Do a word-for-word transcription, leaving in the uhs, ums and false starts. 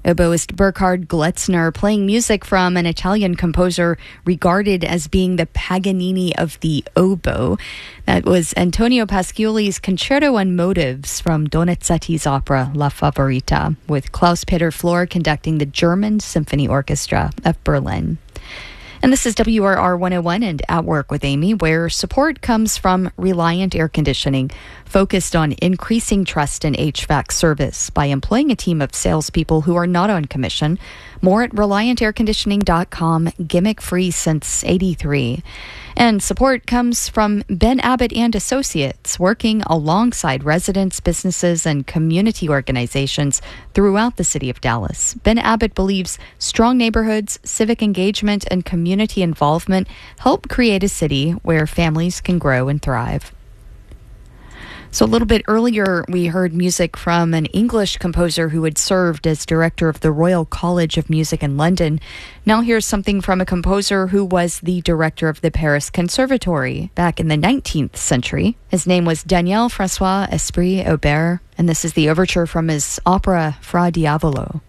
Oboist Burkhard Gletzner playing music from an Italian composer regarded as being the Paganini of the oboe. That was Antonio Pasculi's Concerto on Motives from Donizetti's opera La Favorita, with Klaus-Peter Flor conducting the German Symphony Orchestra of Berlin. And this is W R R one oh one and At Work with Amy, where support comes from Reliant Air Conditioning, focused on increasing trust in H V A C service by employing a team of salespeople who are not on commission. More at reliant air conditioning dot com, gimmick-free since eighty-three. And support comes from Ben Abbott and Associates, working alongside residents, businesses, and community organizations throughout the city of Dallas. Ben Abbott believes strong neighborhoods, civic engagement, and community involvement help create a city where families can grow and thrive. So a little bit earlier, we heard music from an English composer who had served as director of the Royal College of Music in London. Now here's something from a composer who was the director of the Paris Conservatory back in the nineteenth century. His name was Daniel Francois Esprit Aubert, and this is the overture from his opera Fra Diavolo.